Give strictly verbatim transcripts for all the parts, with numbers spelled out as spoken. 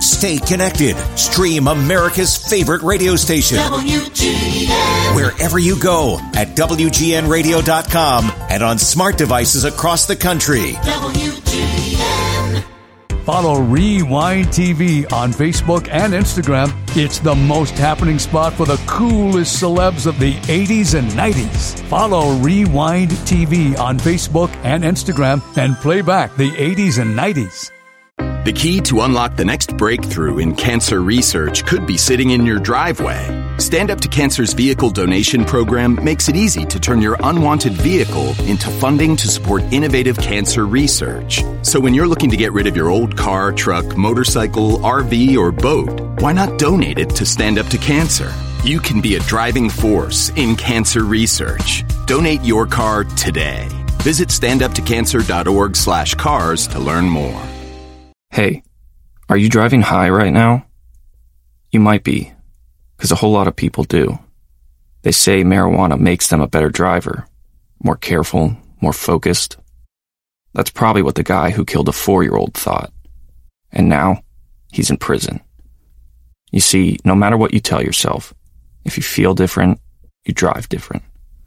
Stay connected. Stream America's favorite radio station. W G N. Wherever you go at W G N radio dot com and on smart devices across the country. W G N. Follow Rewind T V on Facebook and Instagram. It's the most happening spot for the coolest celebs of the eighties and nineties. Follow Rewind T V on Facebook and Instagram and play back the eighties and nineties. The key to unlock the next breakthrough in cancer research could be sitting in your driveway. Stand Up to Cancer's vehicle donation program makes it easy to turn your unwanted vehicle into funding to support innovative cancer research. So when you're looking to get rid of your old car, truck, motorcycle, R V, or boat, why not donate it to Stand Up to Cancer? You can be a driving force in cancer research. Donate your car today. Visit standuptocancer.org slash cars to learn more. Hey, are you driving high right now? You might be, because a whole lot of people do. They say marijuana makes them a better driver, more careful, more focused. That's probably what the guy who killed a four-year-old thought. And now, he's in prison. You see, no matter what you tell yourself, if you feel different, you drive different.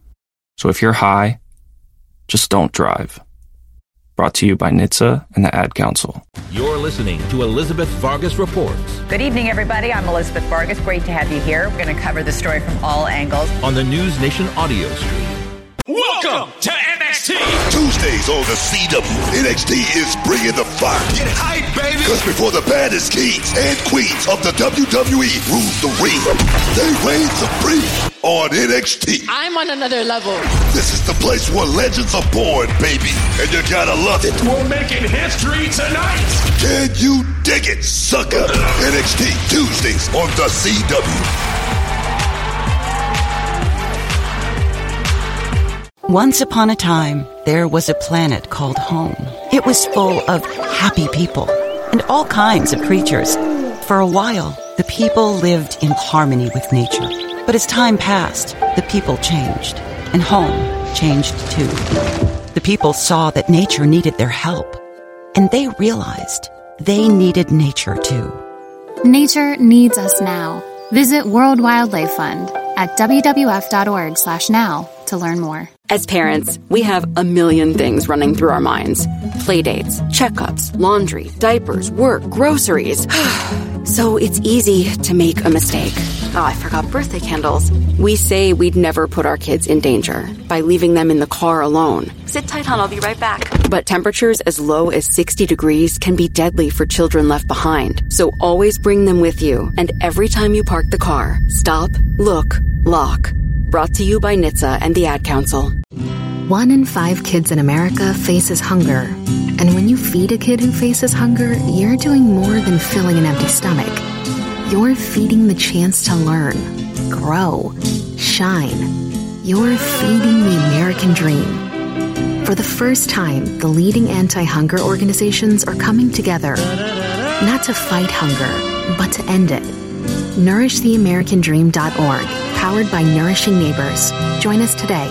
So if you're high, just don't drive. Brought to you by N H T S A and the Ad Council. You're listening to Elizabeth Vargas Reports. Good evening, everybody. I'm Elizabeth Vargas. Great to have you here. We're going to cover the story from all angles. On the News Nation audio stream. Welcome to N X T. Tuesdays on the C W. N X T is bringing the fire. Get hype, baby. Because before the baddest kings and queens of the W W E rule the ring, they reign supreme on N X T. I'm on another level. This is the place where legends are born, baby. And you gotta love it. We're making history tonight. Can you dig it, sucker? N X T Tuesdays on the C W. Once upon a time, there was a planet called home. It was full of happy people and all kinds of creatures. For a while, the people lived in harmony with nature. But as time passed, the people changed, and home changed too. The people saw that nature needed their help, and they realized they needed nature too. Nature needs us now. Visit World Wildlife Fund at wwf.org slash now to learn more. As parents, we have a million things running through our minds. Playdates, checkups, laundry, diapers, work, groceries. So it's easy to make a mistake. Oh, I forgot birthday candles. We say we'd never put our kids in danger by leaving them in the car alone. Sit tight, hon, I'll be right back. But temperatures as low as sixty degrees can be deadly for children left behind. So always bring them with you. And every time you park the car, stop, look, lock. Brought to you by N H T S A and the Ad Council. One in five kids in America faces hunger. And when you feed a kid who faces hunger, you're doing more than filling an empty stomach. You're feeding the chance to learn, grow, shine. You're feeding the American dream. For the first time, the leading anti-hunger organizations are coming together, not to fight hunger, but to end it. nourish the american dream dot org, powered by Nourishing Neighbors. Join us today.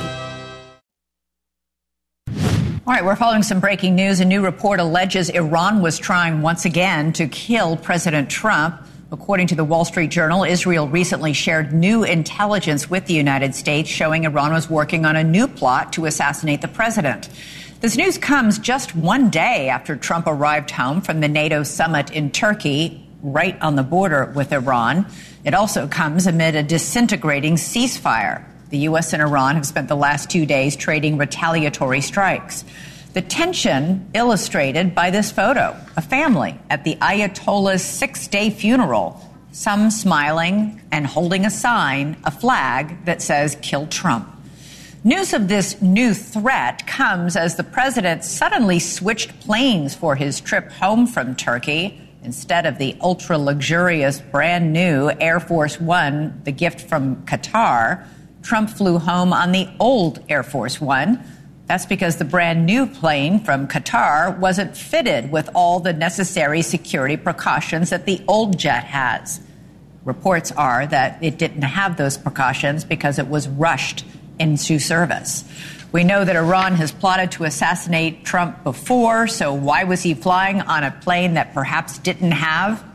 All right, we're following some breaking news. A new report alleges Iran was trying once again to kill President Trump. According to the Wall Street Journal, Israel recently shared new intelligence with the United States showing Iran was working on a new plot to assassinate the president. This news comes just one day after Trump arrived home from the NATO summit in Turkey, right on the border with Iran. It also comes amid a disintegrating ceasefire. The U S and Iran have spent the last two days trading retaliatory strikes. The tension illustrated by this photo, a family at the Ayatollah's six-day funeral, some smiling and holding a sign, a flag that says, "Kill Trump." News of this new threat comes as the president suddenly switched planes for his trip home from Turkey. Instead of the ultra-luxurious, brand-new Air Force One, the gift from Qatar, Trump flew home on the old Air Force One. That's because the brand new plane from Qatar wasn't fitted with all the necessary security precautions that the old jet has. Reports are that it didn't have those precautions because it was rushed into service. We know that Iran has plotted to assassinate Trump before, so why was he flying on a plane that perhaps didn't have